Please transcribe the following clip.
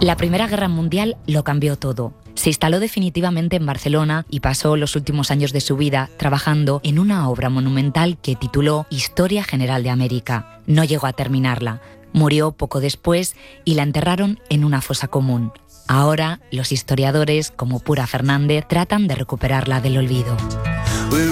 La Primera Guerra Mundial lo cambió todo. Se instaló definitivamente en Barcelona y pasó los últimos años de su vida trabajando en una obra monumental que tituló Historia General de América. No llegó a terminarla. Murió poco después y la enterraron en una fosa común. Ahora, los historiadores, como Pura Fernández, tratan de recuperarla del olvido.